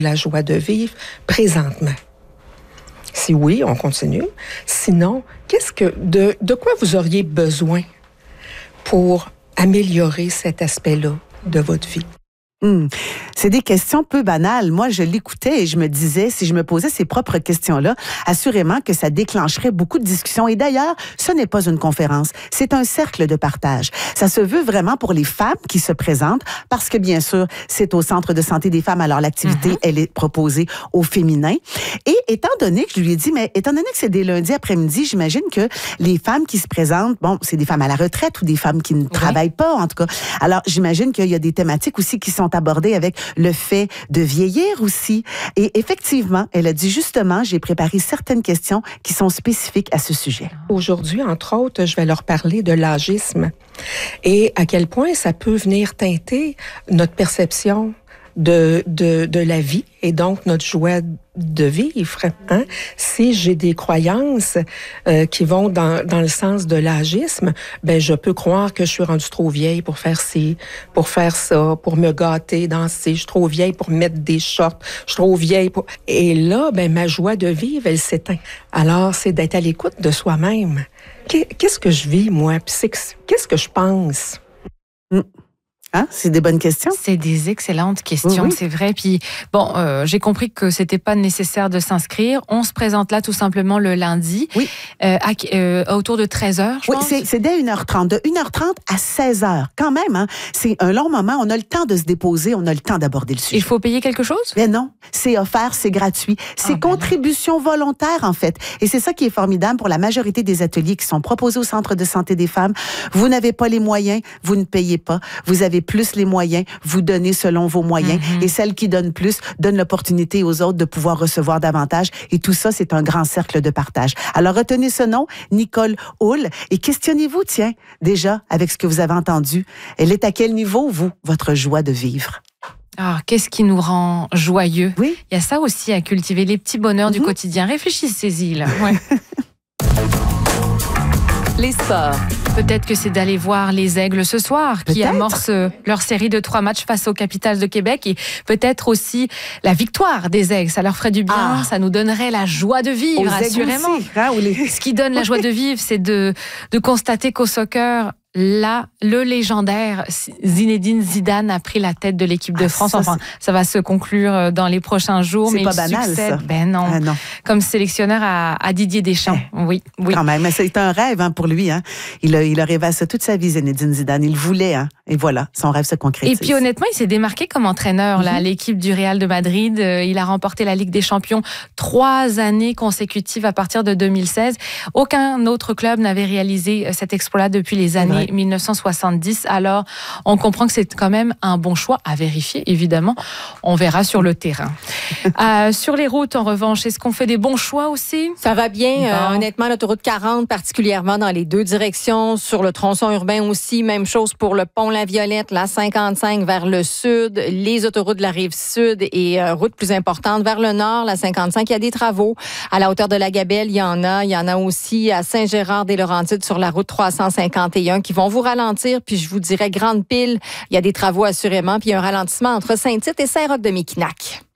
la joie de vivre présentement? Si oui, on continue. Sinon, de quoi vous auriez besoin pour améliorer cet aspect-là de votre vie? C'est des questions peu banales. Moi, je l'écoutais et je me disais, si je me posais ces propres questions-là, assurément que ça déclencherait beaucoup de discussions. Et d'ailleurs, ce n'est pas une conférence, c'est un cercle de partage. Ça se veut vraiment pour les femmes qui se présentent, parce que bien sûr, c'est au Centre de santé des femmes, alors l'activité, elle est proposée aux féminins. Et étant donné que je lui ai dit, mais étant donné que c'est des lundis après-midi, j'imagine que les femmes qui se présentent, bon, c'est des femmes à la retraite ou des femmes qui ne travaillent pas, en tout cas. Alors, j'imagine qu'il y a des thématiques aussi qui sont abordées avec le fait de vieillir aussi. Et effectivement, elle a dit justement, j'ai préparé certaines questions qui sont spécifiques à ce sujet. Aujourd'hui, entre autres, je vais leur parler de l'âgisme et à quel point ça peut venir teinter notre perception de la vie et donc notre joie de vivre. Hein? Si j'ai des croyances qui vont dans le sens de l'âgisme, ben je peux croire que je suis rendue trop vieille pour faire ci, pour faire ça, pour me gâter, danser. Je suis trop vieille pour mettre des shorts. Je suis trop vieille pour... Et là, ben ma joie de vivre, elle s'éteint. Alors, c'est d'être à l'écoute de soi-même. Qu'est-ce que je vis, moi? Puis qu'est-ce que je pense? Hein? C'est des bonnes questions. C'est des excellentes questions, c'est vrai. Puis bon, j'ai compris que c'était pas nécessaire de s'inscrire. On se présente là tout simplement le lundi, autour de 13h, je pense. Oui, c'est dès 1h30. De 1h30 à 16h, quand même. Hein? C'est un long moment. On a le temps de se déposer, on a le temps d'aborder le sujet. Il faut payer quelque chose? Mais non, c'est offert, c'est gratuit. C'est contribution volontaire, en fait. Et c'est ça qui est formidable pour la majorité des ateliers qui sont proposés au Centre de santé des femmes. Vous n'avez pas les moyens, vous ne payez pas. Vous avez plus les moyens, vous donnez selon vos moyens. Et celles qui donnent plus donnent l'opportunité aux autres de pouvoir recevoir davantage. Et tout ça, c'est un grand cercle de partage. Alors, retenez ce nom, Nicole Hull, et questionnez-vous, tiens, déjà, avec ce que vous avez entendu, elle est à quel niveau, vous, votre joie de vivre? Ah, qu'est-ce qui nous rend joyeux? Oui. Il y a ça aussi à cultiver, les petits bonheurs du quotidien. Réfléchissez-y, là. Ouais. Les sports. Peut-être que c'est d'aller voir les Aigles ce soir, qui amorcent leur série de 3 matchs face aux Capitals de Québec, et peut-être aussi la victoire des Aigles. Ça leur ferait du bien, ça nous donnerait la joie de vivre, assurément. Aussi, hein, Ce qui donne la joie de vivre, c'est de constater qu'au soccer, là, le légendaire Zinedine Zidane a pris la tête de l'équipe de France. Ça va se conclure dans les prochains jours. C'est mais pas banal, ça. Ben non. Non. Comme sélectionneur à Didier Deschamps. Oui. Quand même, mais c'est un rêve pour lui. Hein. Il a rêvé à ça toute sa vie, Zinedine Zidane. Il voulait. Hein. Et voilà, son rêve se concrétise. Et puis honnêtement, il s'est démarqué comme entraîneur là, à l'équipe du Real de Madrid. Il a remporté la Ligue des Champions 3 années consécutives à partir de 2016. Aucun autre club n'avait réalisé cet exploit depuis les années 1970. Alors, on comprend que c'est quand même un bon choix à vérifier, évidemment. On verra sur le terrain. Sur les routes, en revanche, est-ce qu'on fait des bons choix aussi? Ça va bien. Honnêtement, l'autoroute 40, particulièrement dans les 2 directions. Sur le tronçon urbain aussi, même chose pour le pont La Violette, la 55 vers le sud, les autoroutes de la Rive-Sud et route plus importante vers le nord, la 55. Il y a des travaux. À la hauteur de la Gabelle, il y en a. Il y en a aussi à Saint-Gérard-des-Laurentides sur la route 351 qui vont vous ralentir. Puis je vous dirais, grande pile, il y a des travaux assurément. Puis il y a un ralentissement entre Saint-Tite et Saint-Roch-de-Méquinac.